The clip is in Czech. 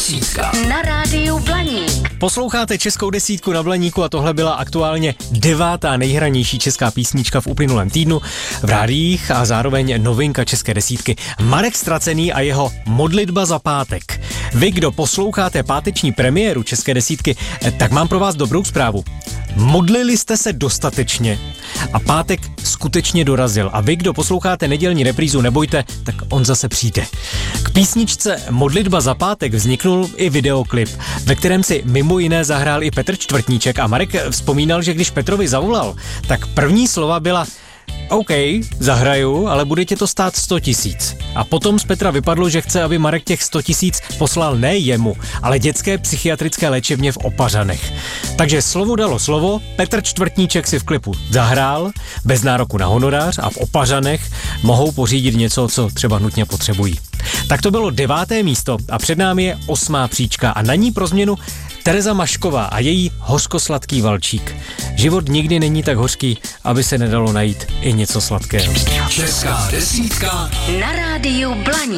desítka na rádiu Blaník. Posloucháte Českou desítku na Blaníku a tohle byla aktuálně 9. nejhranější česká písnička v uplynulém týdnu v rádiích a zároveň novinka České desítky. Marek Stracený a jeho Modlitba za pátek. Vy, kdo posloucháte páteční premiéru České desítky, tak mám pro vás dobrou zprávu. Modlili jste se dostatečně a pátek skutečně dorazil. A vy, kdo posloucháte nedělní reprízu, nebojte, tak on zase přijde. K písničce Modlitba za pátek vzniknul i videoklip, ve kterém si mimo jiné zahrál i Petr Čtvrtníček a Marek vzpomínal, že když Petrovi zavolal, tak první slova byla: OK, zahraju, ale bude tě to stát 100 000. A potom z Petra vypadlo, že chce, aby Marek těch 100 000 poslal ne jemu, ale dětské psychiatrické léčebně v Opařanech. Takže slovo dalo slovo, Petr Čtvrtníček si v klipu zahrál, bez nároku na honorář a v Opařanech mohou pořídit něco, co třeba nutně potřebují. Tak to bylo 9. místo a před námi je 8. příčka a na ní pro změnu Tereza Mašková a její Hořkosladký valčík. Život nikdy není tak hořký, aby se nedalo najít i něco sladkého. Česká desítka na rádiu Blaník.